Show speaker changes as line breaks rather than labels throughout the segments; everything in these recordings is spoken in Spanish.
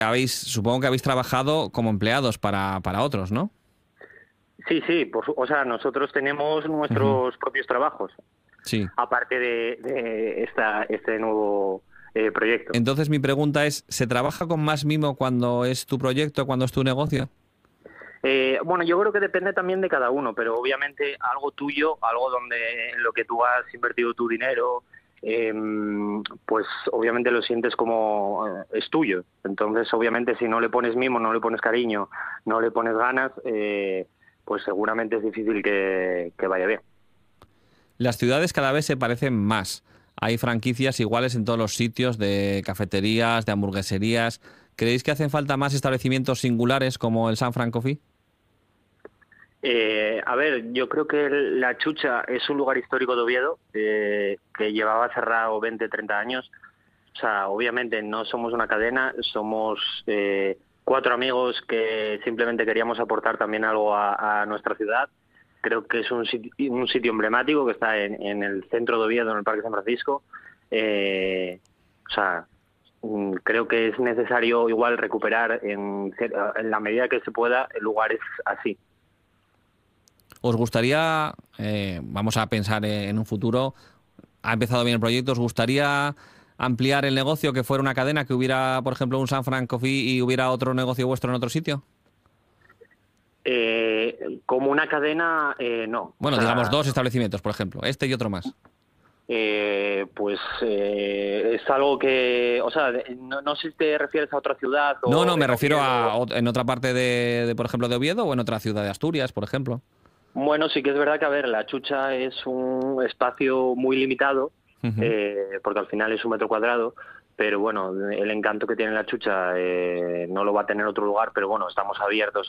supongo que habéis trabajado como empleados para otros, ¿no?
Sí, sí, o sea, nosotros tenemos nuestros propios trabajos,
Sí.
aparte de este nuevo proyecto.
Entonces mi pregunta es, ¿se trabaja con más mimo cuando es tu proyecto, cuando es tu negocio?
Bueno, yo creo que depende también de cada uno, pero obviamente algo tuyo, algo en lo que tú has invertido tu dinero, pues obviamente lo sientes como es tuyo. Entonces, obviamente, si no le pones mimo, no le pones cariño, no le pones ganas, pues seguramente es difícil que vaya bien.
Las ciudades cada vez se parecen más. Hay franquicias iguales en todos los sitios, de cafeterías, de hamburgueserías. ¿Creéis que hacen falta más establecimientos singulares como el San Fran Coffee?
A ver, yo creo que La Chucha es un lugar histórico de Oviedo que llevaba cerrado 20, 30 años. O sea, obviamente no somos una cadena, somos 4 amigos que simplemente queríamos aportar también algo a nuestra ciudad. Creo que es un sitio emblemático que está en el centro de Oviedo, en el Parque San Francisco. O sea, creo que es necesario igual recuperar en la medida que se pueda lugares así.
¿Os gustaría, vamos a pensar en un futuro, ha empezado bien el proyecto, os gustaría ampliar el negocio, que fuera una cadena, que hubiera, por ejemplo, un San Fran Coffee y hubiera otro negocio vuestro en otro sitio?
Como una cadena, no.
Bueno,
O
digamos
sea,
2 establecimientos, por ejemplo, este y otro más.
pues es algo que, o sea, no sé si te refieres a otra ciudad
No, no,
o
me
en
refiero a
Oviedo.
en otra parte por ejemplo, de Oviedo o en otra ciudad de Asturias, por ejemplo.
Bueno, sí que es verdad que, a ver, La Chucha es un espacio muy limitado,
Ujú.
porque al final es 1 metro cuadrado, pero bueno, el encanto que tiene La Chucha no lo va a tener otro lugar, pero bueno, estamos abiertos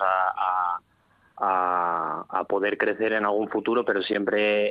a poder crecer en algún futuro, pero siempre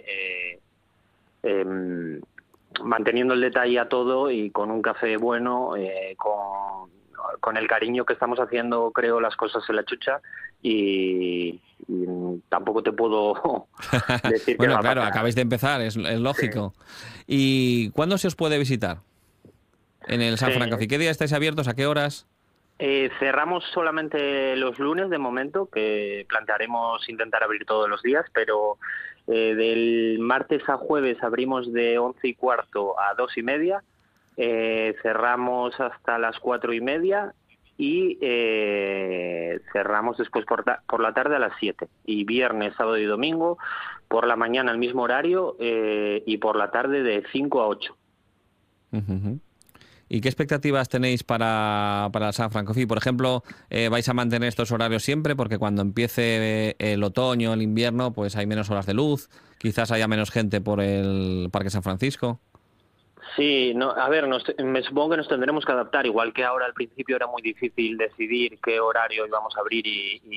manteniendo el detalle a todo y con un café bueno, con el cariño que estamos haciendo, creo, las cosas en La Chucha y tampoco te puedo decir qué
Bueno,
va a
claro,
pasar.
acabáis de empezar, es
Sí.
lógico. ¿Y cuándo se os puede visitar en el San Fran
Sí.
Coffee? ¿Qué día estáis abiertos? ¿A qué horas?
Cerramos solamente los lunes de momento, que plantearemos intentar abrir todos los días, pero del martes a jueves abrimos de 11:15 a 2:30, cerramos hasta las 4:30 y cerramos después por la tarde a las 7. Y viernes, sábado y domingo por la mañana al mismo horario y por la tarde de 5 a 8.
Ujú. ¿Y qué expectativas tenéis para el San Fran Coffee? Por ejemplo, ¿vais a mantener estos horarios siempre? Porque cuando empiece el otoño, el invierno, pues hay menos horas de luz, quizás haya menos gente por el Parque San Francisco.
Sí, no, a ver, me supongo que nos tendremos que adaptar, igual que ahora al principio era muy difícil decidir qué horario íbamos a abrir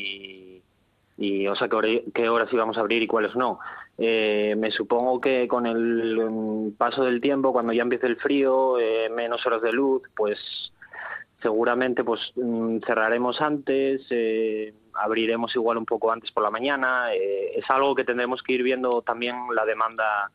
o sea, qué horas íbamos a abrir y cuáles no. Me supongo que con el paso del tiempo, cuando ya empiece el frío, menos horas de luz, pues seguramente pues cerraremos antes, abriremos igual un poco antes por la mañana. Es algo que tendremos que ir viendo también la demanda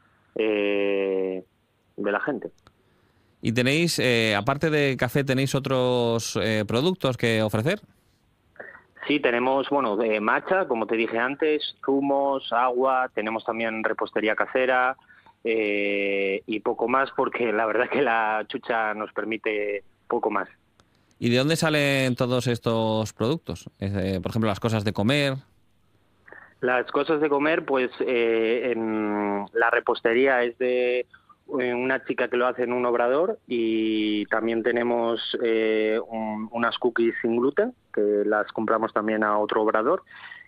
de la gente.
¿Y tenéis, aparte de café, tenéis otros productos que ofrecer?
Sí, tenemos, bueno, matcha, como te dije antes, zumos, agua, tenemos también repostería casera y poco más porque la verdad que La Chucha nos permite poco más.
¿Y de dónde salen todos estos productos? Por ejemplo, las cosas de comer.
Las cosas de comer, pues en la repostería es de una chica que lo hace en un obrador y también tenemos unas cookies sin gluten que las compramos también a otro obrador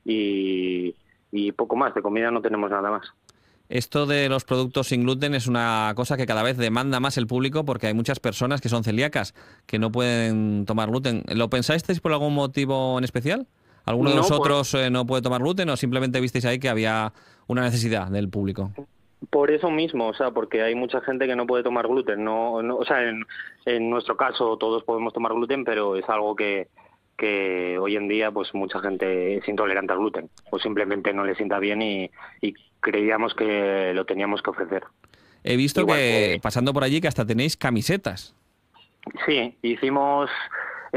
y poco más, de comida no tenemos nada más.
Esto de los productos sin gluten es una cosa que cada vez demanda más el público porque hay muchas personas que son celíacas, que no pueden tomar gluten. ¿Lo pensasteis por algún motivo en especial? ¿Alguno de
No,
vosotros no puede tomar gluten o simplemente visteis ahí que había una necesidad del público?
por eso mismo, o sea, porque hay mucha gente que no puede tomar gluten. O sea, en nuestro caso todos podemos tomar gluten, pero es algo que hoy en día pues mucha gente es intolerante al gluten o simplemente no le sienta bien y creíamos que lo teníamos que ofrecer.
He visto
Igual
que,
que
pasando por allí, que hasta tenéis camisetas.
sí, hicimos